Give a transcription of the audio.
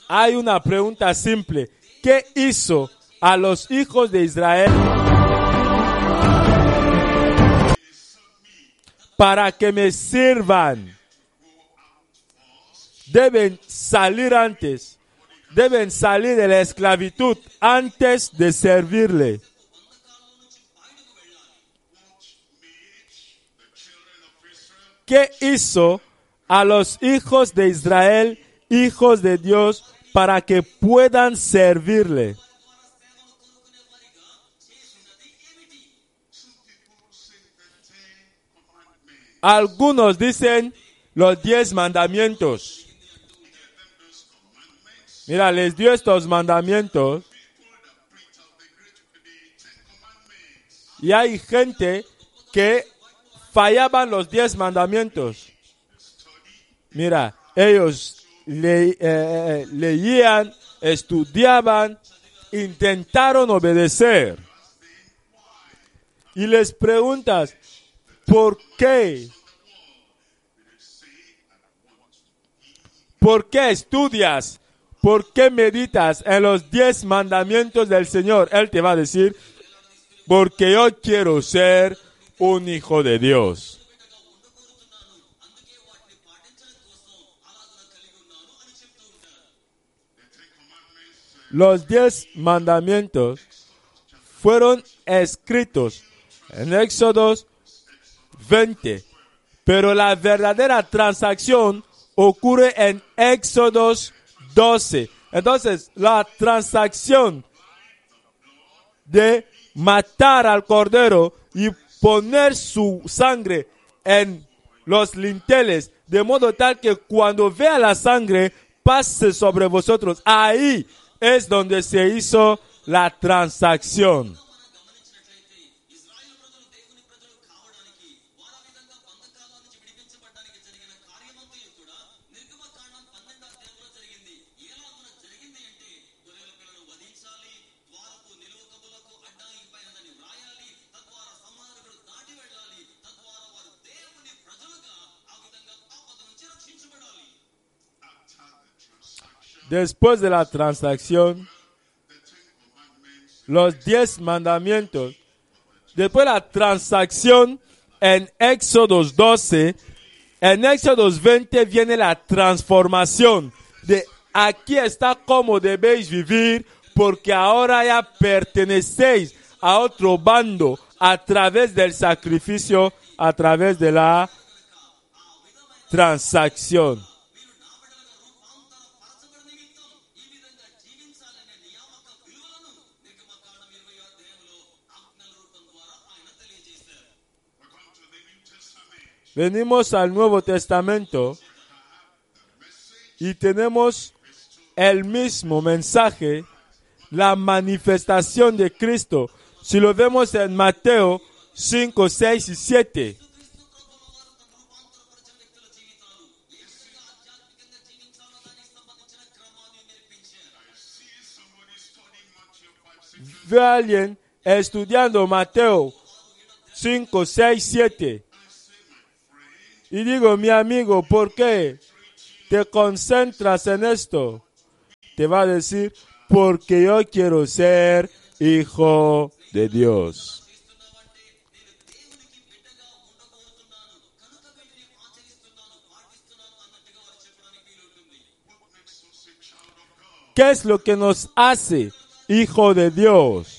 hay una pregunta simple. ¿Qué hizo a los hijos de Israel para que me sirvan? Deben salir antes. Deben salir de la esclavitud antes de servirle. ¿Qué hizo a los hijos de Israel, hijos de Dios, para que puedan servirle? Algunos dicen los 10 mandamientos. Mira, les dio estos mandamientos. Y hay gente que fallaban los 10 mandamientos. Mira, ellos leían, estudiaban, intentaron obedecer. Y les preguntas, ¿por qué? ¿Por qué estudias? ¿Por qué meditas en los 10 mandamientos del Señor? Él te va a decir, porque yo quiero ser un hijo de Dios. Los 10 mandamientos fueron escritos en Éxodo 20, pero la verdadera transacción ocurre en Éxodo 12. Entonces, la transacción de matar al cordero y poner su sangre en los linteles, de modo tal que cuando vea la sangre pase sobre vosotros. Ahí es donde se hizo la transacción. Después de la transacción, los 10 mandamientos, después de la transacción en Éxodo 12, en Éxodo 20 viene la transformación de aquí está cómo debéis vivir, porque ahora ya pertenecéis a otro bando a través del sacrificio, a través de la transacción. Venimos al Nuevo Testamento y tenemos el mismo mensaje, la manifestación de Cristo. Si lo vemos en Mateo 5, 6 y 7. Ve a alguien estudiando Mateo 5, 6, 7. Y digo, mi amigo, ¿por qué te concentras en esto? Te va a decir, porque yo quiero ser hijo de Dios. ¿Qué es lo que nos hace hijo de Dios?